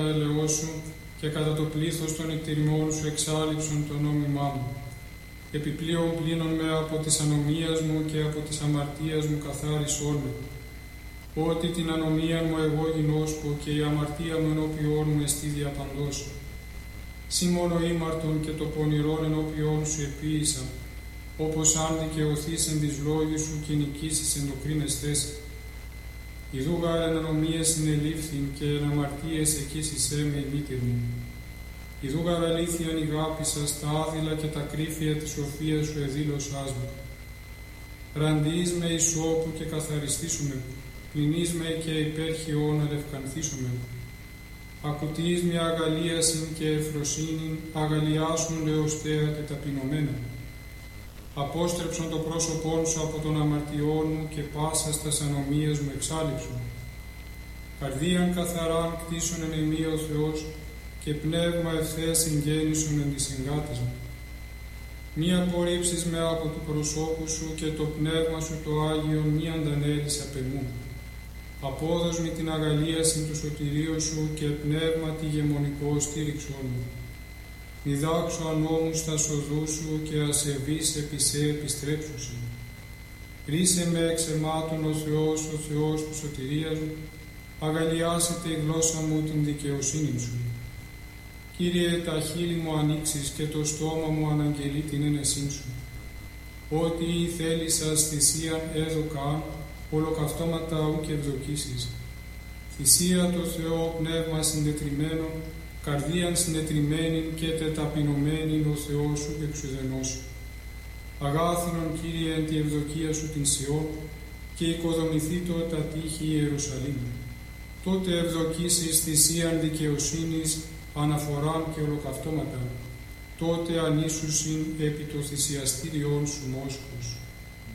ελαιός σου και κατά το πλήθος των εκτηρημών σου εξάλειψον το νόμιμά μου. Επιπλέον πλύνον με από της ανομίας μου και από της αμαρτίας μου καθάρισόν με. Ότι την ανομία μου εγώ γινώσκω και η αμαρτία μου ενώπιόν μου εστί διαπαντός. Σύ μόνο ήμαρτον και το πονηρόν ενώπιόν σου επίησα, όπως αν δικαιωθείς εν της λόγης σου και νικήσεις εν το κρίνεστές. Ιδού γάρ εν ανομίες συνελήφθην και εν αμαρτίες εκείσισέ με η μήτηρ μου. Ιδού γάρ αλήθειαν ηγάπησα στα άδειλα και τα κρύφια της σοφίας σου εδήλωσάς μου. Ραντείς με ισόπου και καθαριστήσου με, πλυνείς με και υπέρχιον αλευκανθήσου με. Ακουτείς μια αγαλίασιν και ευφροσύνην, αγαλιάσουν λεωστέα και ταπεινωμένα. Απόστρεψον το πρόσωπόν σου από των αμαρτιών μου και πάσα στας ανομίες μου εξάλειψον. Καρδίαν καθαράν κτίσον εν εμεί ο Θεός και πνεύμα ευθέας συγγέννησον εν της συγκάτης μου. Μη απορρίψεις με από του προσώπου σου και το πνεύμα σου το Άγιον μη αντανέλεις απ' εμού. Απόδος μη την αγαλίαση του σωτηρίου σου και πνεύμα τη γεμονικό στήριξόν μου. Μη δάξω ανώμους στα σοδού σου και ασεβείς επί σε επιστρέψουσι. Ρίσε με εξ εμάτων ο Θεός του σωτηρίας μου, αγαλιάσετε η γλώσσα μου την δικαιοσύνη σου. Κύριε, τα χείλη μου ανοίξεις και το στόμα μου αναγγελεί την ένεσήν σου. Ότι θέλησας θυσίαν έδωκαν, ολοκαυτώματα ουκ ευδοκίσεις. Θυσία το Θεό πνεύμα συντετριμένο, καρδίαν συνετριμένην και τεταπεινωμένην ο Θεός σου και εξουδενός. Αγάθινον, Κύριε, εν τη ευδοκία σου την Σιών και οικοδομηθήτω τα τείχη Ιερουσαλήμ. Τότε ευδοκίσεις θυσίαν δικαιοσύνης, αναφοράν και ολοκαυτώματα. Τότε ανήσουσιν επί το θυσιαστήριόν σου μόσχος.